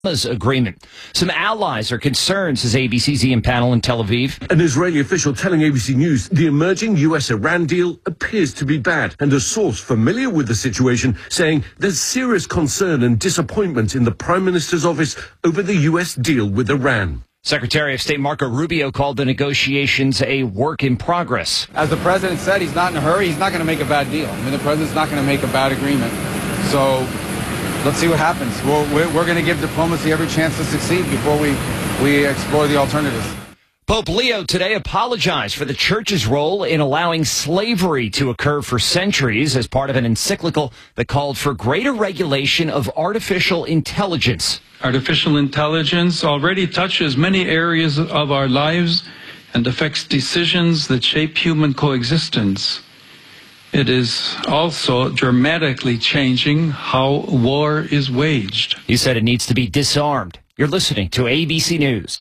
agreement. Some allies are concerned, says ABC's Ian Panel in Tel Aviv. An Israeli official telling ABC News the emerging US-Iran deal appears to be bad, and a source familiar with the situation saying there's serious concern and disappointment in the Prime Minister's office over the US deal with Iran. Secretary of State Marco Rubio called the negotiations a work in progress. As the president said, he's not in a hurry. He's not going to make a bad deal. I mean, the president's not going to make a bad agreement. So let's see what happens. We're going to give diplomacy every chance to succeed before we explore the alternatives. Pope Leo today apologized for the church's role in allowing slavery to occur for centuries as part of an encyclical that called for greater regulation of artificial intelligence. Artificial intelligence already touches many areas of our lives and affects decisions that shape human coexistence. It is also dramatically changing how war is waged. He said it needs to be disarmed. You're listening to ABC News.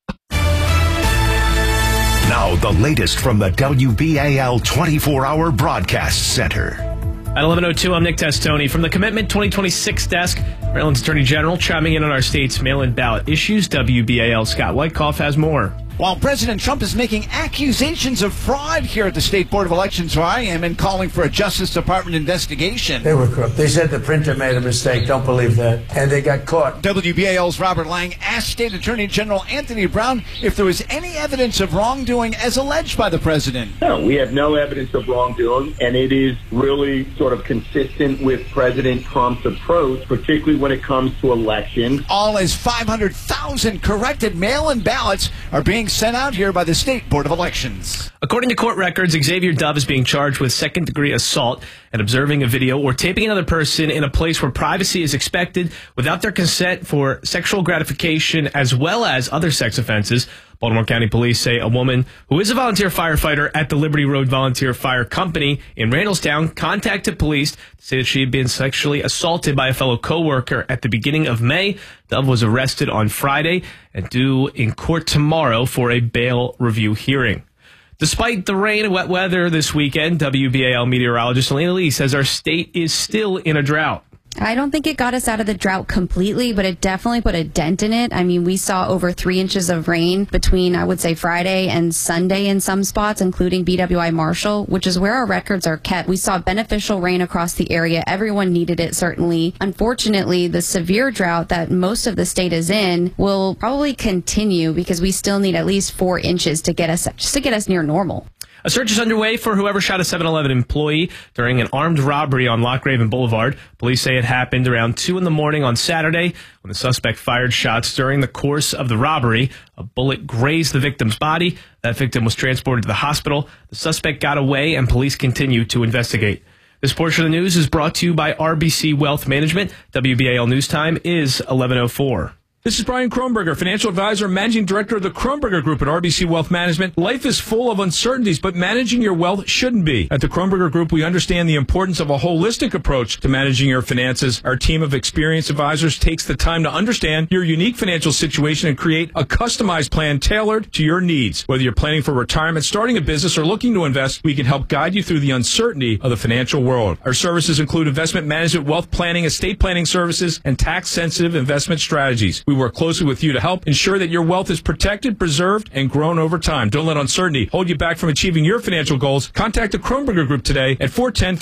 Now, the latest from the WBAL 24-hour broadcast center. At 11:02, I'm Nick Testoni from the Commitment 2026 desk. Maryland's Attorney General chiming in on our state's mail-in ballot issues. WBAL Scott Whitecoff has more. While President Trump is making accusations of fraud here at the State Board of Elections, where I am, and calling for a Justice Department investigation. They were crooked. They said the printer made a mistake. Don't believe that. And they got caught. WBAL's Robert Lang asked State Attorney General Anthony Brown if there was any evidence of wrongdoing as alleged by the president. No, we have no evidence of wrongdoing, and it is really sort of consistent with President Trump's approach, particularly when it comes to elections. All as 500,000 corrected mail-in ballots are being sent out here by the State Board of Elections. According to court records, Xavier Dove is being charged with second-degree assault and observing a video or taping another person in a place where privacy is expected without their consent for sexual gratification as well as other sex offenses. Baltimore County Police say a woman who is a volunteer firefighter at the Liberty Road Volunteer Fire Company in Randallstown contacted police to say that she had been sexually assaulted by a fellow coworker at the beginning of May. Dove was arrested on Friday and due in court tomorrow for a bail review hearing. Despite the rain and wet weather this weekend, WBAL meteorologist Elena Lee says our state is still in a drought. I don't think it got us out of the drought completely, but it definitely put a dent in it. I mean, we saw over 3 inches of rain between, I would say, Friday and Sunday in some spots, including BWI Marshall, which is where our records are kept. We saw beneficial rain across the area. Everyone needed it, certainly. Unfortunately, the severe drought that most of the state is in will probably continue because we still need at least 4 inches to get us near normal. A search is underway for whoever shot a 7-Eleven employee during an armed robbery on Lochraven Boulevard. Police say it happened around 2 in the morning on Saturday when the suspect fired shots during the course of the robbery. A bullet grazed the victim's body. That victim was transported to the hospital. The suspect got away and police continue to investigate. This portion of the news is brought to you by RBC Wealth Management. WBAL News Time is 11:04. This is Brian Kronberger, financial advisor and managing director of the Kronberger Group at RBC Wealth Management. Life is full of uncertainties, but managing your wealth shouldn't be. At the Kronberger Group, we understand the importance of a holistic approach to managing your finances. Our team of experienced advisors takes the time to understand your unique financial situation and create a customized plan tailored to your needs. Whether you're planning for retirement, starting a business, or looking to invest, we can help guide you through the uncertainty of the financial world. Our services include investment management, wealth planning, estate planning services, and tax-sensitive investment strategies. We work closely with you to help ensure that your wealth is protected, preserved, and grown over time. Don't let uncertainty hold you back from achieving your financial goals. Contact the Kronberger Group today at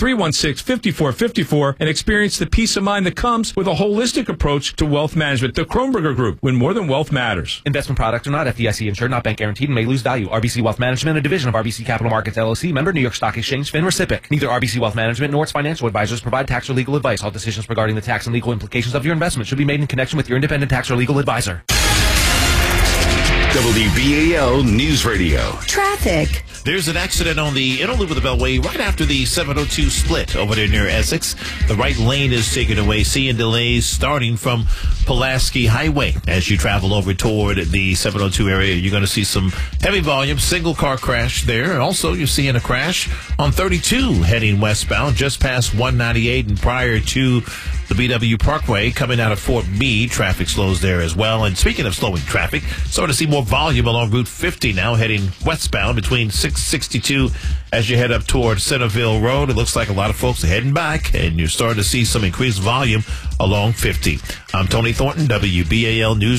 410-316-5454 and experience the peace of mind that comes with a holistic approach to wealth management. The Kronberger Group, when more than wealth matters. Investment products are not FDIC insured, not bank guaranteed, and may lose value. RBC Wealth Management, a division of RBC Capital Markets LLC, member New York Stock Exchange, FINRA SIPC. Neither RBC Wealth Management nor its financial advisors provide tax or legal advice. All decisions regarding the tax and legal implications of your investment should be made in connection with your independent tax or legal advisor. WBAL News Radio. Traffic. There's an accident on the Inner Elizabeth Beltway right after the 702 split over there near Essex. The right lane is taken away. Seeing delays starting from Pulaski Highway. As you travel over toward the 702 area, you're going to see some heavy volume, single car crash there. And also, you're seeing a crash on 32 heading westbound just past 198 and prior to the BW Parkway coming out of Fort Meade. Traffic slows there as well. And speaking of slowing traffic, starting to see more volume along Route 50 now heading westbound between 662 as you head up toward Centerville Road. It looks like a lot of folks are heading back, and you're starting to see some increased volume along 50. I'm Tony Thornton, WBAL News.